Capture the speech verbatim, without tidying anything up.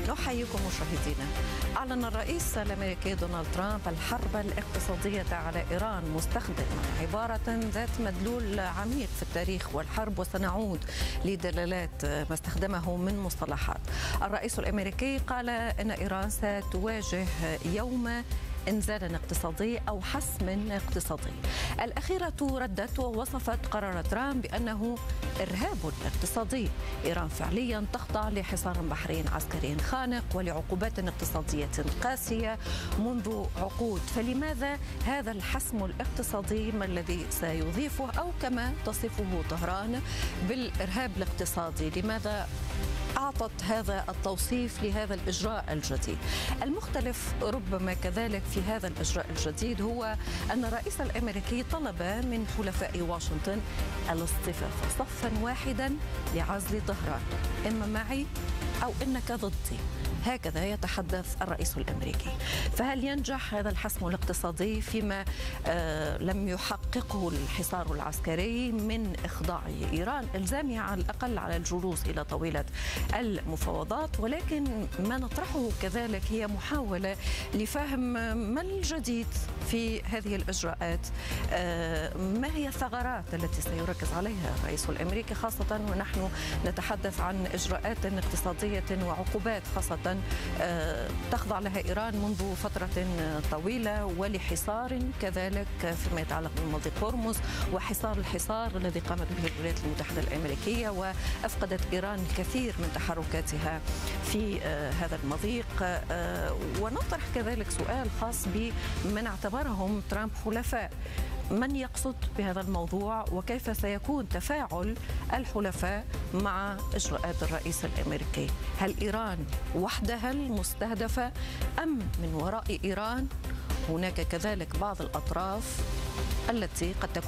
نحييكم مشاهدينا. أعلن الرئيس الأمريكي دونالد ترامب الحرب الاقتصادية على إيران مستخدما عبارة ذات مدلول عميق في التاريخ والحرب، وسنعود لدلالات ما استخدمه من مصطلحات. الرئيس الأمريكي قال إن إيران ستواجه يوم إنزال اقتصادي أو حسم اقتصادي. الأخيرة ردت ووصفت قرار ترامب بأنه إرهاب اقتصادي. إيران فعليا تخضع لحصار بحري عسكري خانق ولعقوبات اقتصادية قاسية منذ عقود، فلماذا هذا الحسم الاقتصادي؟ ما الذي سيضيفه أو كما تصفه طهران بالإرهاب الاقتصادي؟ لماذا أعطت هذا التوصيف لهذا الإجراء الجديد؟ المختلف ربما كذلك في هذا الإجراء الجديد هو أن الرئيس الأمريكي طلب من حلفاء واشنطن الاصطفاف صفا واحدا لعزل طهران، إما معي أو إنك ضدي. هكذا يتحدث الرئيس الأمريكي. فهل ينجح هذا الحسم الاقتصادي فيما آه لم يحققه الحصار العسكري من إخضاع إيران، إلزامها على الأقل على الجلوس إلى طاولة المفاوضات؟ ولكن ما نطرحه كذلك هي محاولة لفهم ما الجديد في هذه الإجراءات، آه ما هي الثغرات التي سيركز عليها الرئيس الأمريكي، خاصة ونحن نتحدث عن إجراءات اقتصادية وعقوبات خاصة تخضع لها إيران منذ فترة طويلة، ولحصار كذلك فيما يتعلق بمضيق هرمز، وحصار الحصار الذي قامت به الولايات المتحدة الأمريكية، وأفقدت إيران الكثير من تحركاتها في هذا المضيق. ونطرح كذلك سؤال خاص بمن اعتبرهم ترامب حلفاء. من يقصد بهذا الموضوع وكيف سيكون تفاعل الحلفاء مع إجراءات الرئيس الأمريكي؟ هل إيران وحدها المستهدفة أم من وراء إيران هناك كذلك بعض الأطراف التي قد تكون